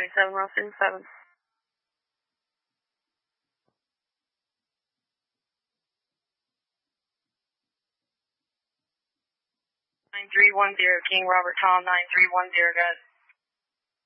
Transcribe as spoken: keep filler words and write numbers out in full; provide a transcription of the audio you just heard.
twenty-seven, Wilson, seven. nine three one zero, King Robert Tom, nine three one zero, guys.